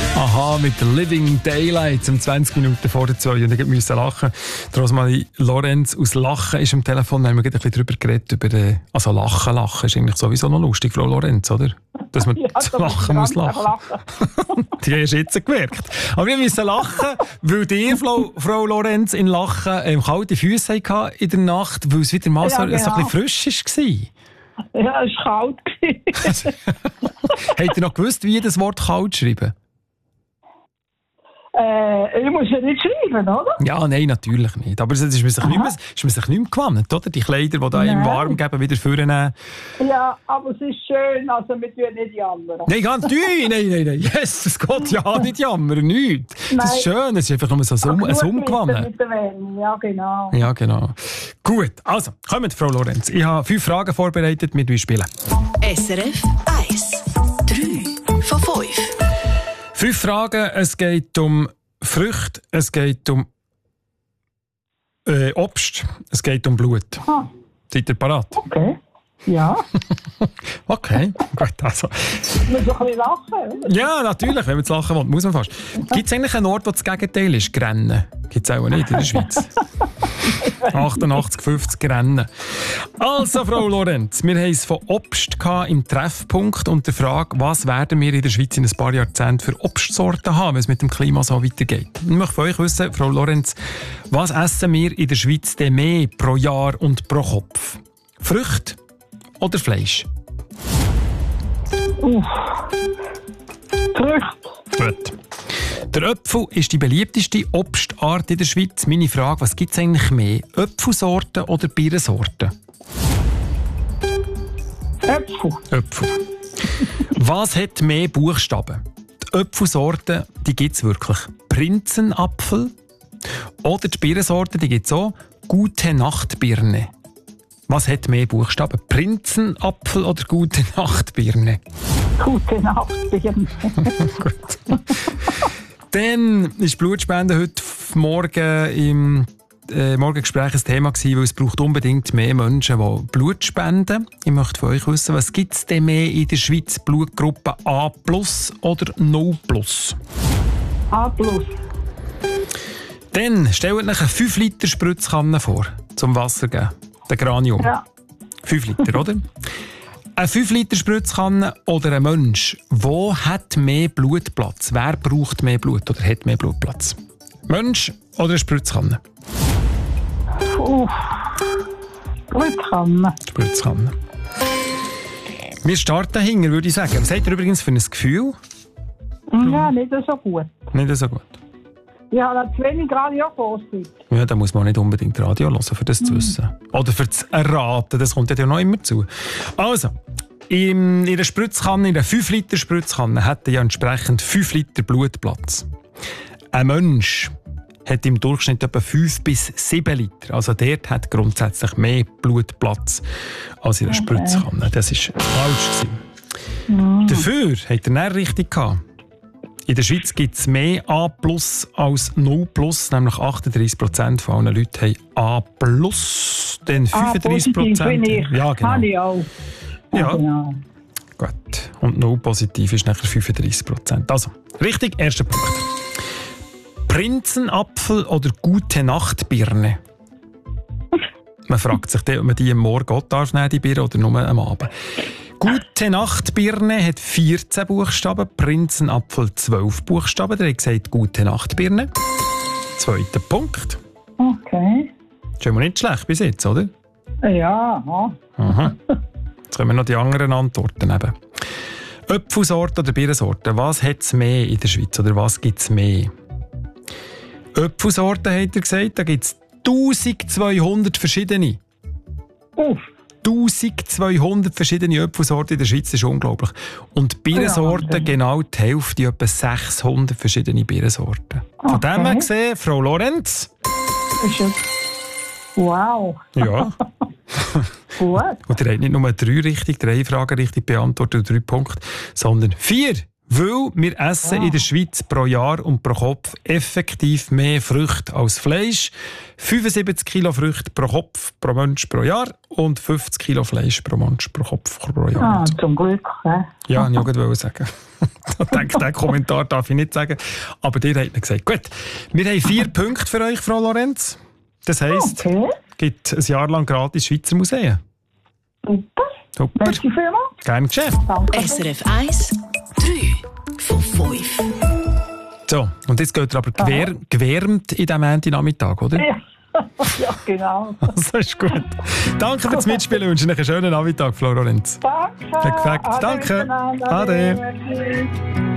Aha, mit Living Daylights um 20 Minuten vor der 2 und ich musste lachen. Rosmarie Lorenz aus Lachen ist am Telefon. Da haben wir gerade ein bisschen drüber geredet. Also Lachen ist eigentlich sowieso noch lustig, Frau Lorenz, oder? Dass man zu lachen muss lachen. Die hast jetzt gemerkt. Aber wir müssen lachen, weil die Frau Lorenz in Lachen kalte Füße hatte in der Nacht, weil es wieder mal so ein bisschen frisch war. Ja, es war kalt. Habt ihr noch gewusst, wie das Wort kalt schreiben? Ich muss ja nicht schreiben, oder? Ja, nein, natürlich nicht. Aber es ist man sich nicht mehr gewohnt, oder? Die Kleider, die da im Warm geben, wieder vornehmen. Ja, aber es ist schön, also wir tun nicht jammern. Nein, ganz nein. Jesus Gott, ja, nicht jammern, nichts. Das ist schön, es ist einfach nur so ein Umgewonnen. Ja, genau. Gut, also, kommt, Frau Lorenz. Ich habe 5 Fragen vorbereitet, mit euch spielen. SRF 1. 3 von 5. 5 Fragen, es geht um Früchte, es geht um Obst, es geht um Blut. Seid ihr parat? Okay, ja. Okay, gut, also. Man muss doch ein bisschen lachen, oder? Ja, natürlich, wenn man zu lachen will, muss man fast. Gibt es eigentlich einen Ort, wo das Gegenteil ist? Grennen. Gibt es auch nicht in der Schweiz. 88, 50 Rennen. Also, Frau Lorenz, wir haben es von Obst im Treffpunkt und der Frage, was werden wir in der Schweiz in ein paar Jahrzehnten für Obstsorten haben, wenn es mit dem Klima so weitergeht. Ich möchte von euch wissen, Frau Lorenz, was essen wir in der Schweiz denn mehr pro Jahr und pro Kopf? Früchte oder Fleisch? Früchte. Gut. Der Apfel ist die beliebteste Obstart in der Schweiz. Meine Frage, was gibt es eigentlich mehr? Apfelsorten oder Birnensorten? Äpfel. Was hat mehr Buchstaben? Die Apfelsorten, die gibt es wirklich. Prinzenapfel oder die Birnensorten, die gibt es auch. Gute Nacht Birne. Was hat mehr Buchstaben? Prinzenapfel oder Gute Nacht Birne? Gute Nacht Birne. Gut. Dann war Blutspende heute Morgen im Morgengespräch ein Thema gewesen, weil es braucht unbedingt mehr Menschen, die Blut spenden. Ich möchte von euch wissen, was gibt es denn mehr in der Schweiz? Blutgruppe A+ oder No+? A+. Dann stellt euch eine 5 Liter Spritzkanne vor, zum Wasser geben. Der Granium. Ja. 5 Liter, oder? Eine 5 Liter Spritzkanne oder ein Mensch, wo hat mehr Blutplatz? Wer braucht mehr Blut oder hat mehr Blutplatz? Mensch oder eine Spritzkanne? Spritzkanne. Wir starten hinten, würde ich sagen. Was habt ihr übrigens für ein Gefühl? Ja, nicht so gut. Nicht so gut. Ja, da zu wenig Radio vorsicht. Ja, da muss man nicht unbedingt Radio hören, für das zu wissen. Oder für das Erraten, das kommt ja noch immer zu. Also, in einer Spritzkanne, in einer 5 Liter Spritzkanne, hat ja entsprechend 5 Liter Blutplatz. Ein Mensch hat im Durchschnitt etwa 5 bis 7 Liter. Also dort hat grundsätzlich mehr Blutplatz als in einer Spritzkanne. Das war falsch gewesen. Dafür hat er nicht richtig gehabt. In der Schweiz gibt es mehr A+ als No+, nämlich 38% von allen Leuten haben A+, dann 35%. Ja, genau. Habe ich auch. Ja, genau. Gut. Und No positiv ist nachher 35%. Also, richtig, erster Punkt. Prinzenapfel oder Gute Nacht Birne? Man fragt sich, ob man die am Morgen auch darf, die Birne, oder nur am Abend. Gute Nacht Birne hat 14 Buchstaben, Prinzenapfel 12 Buchstaben. Der hat gesagt, Gute Nacht Birne. Zweiter Punkt. Okay. Ist schon mal nicht schlecht bis jetzt, oder? Ja. Aha. Jetzt kommen noch die anderen Antworten. Eben. Apfelsorte oder Birnensorte, was hat es mehr in der Schweiz? Oder was gibt es mehr? Apfelsorten, hat er gesagt, da gibt es 1200 verschiedene. 1200 verschiedene Apfelsorten in der Schweiz, das ist unglaublich. Und Birnensorten, genau die Hälfte, etwa 600 verschiedene Birnensorten. Von dem her gesehen, Frau Lorenz. Wow. Ja. Gut. Und ihr habt nicht nur 3 Fragen richtig beantwortet, 3 Punkte, sondern 4, Weil wir essen in der Schweiz pro Jahr und pro Kopf effektiv mehr Früchte als Fleisch. 75 Kilo Früchte pro Kopf, pro Mensch pro Jahr und 50 Kilo Fleisch pro Mensch pro Kopf pro Jahr. Zum Glück. Ja, ich wollte sagen. Ich denke, diesen Kommentar darf ich nicht sagen. Aber dir hat mir gesagt. Gut, wir haben 4 Punkte für euch, Frau Lorenz. Das heisst, es gibt ein Jahr lang gratis Schweizer Museen. Super. Merci vielmals. Gerne geschehen. Danke. SRF 1, 3 von 5. So, und jetzt geht ihr aber gewärmt in diesem Nachmittag, oder? Ja, genau. Das ist gut. Danke fürs Mitspielen und wünsche euch einen schönen Nachmittag, Frau Lorenz. Danke. Perfekt. Danke. Ade. Merci.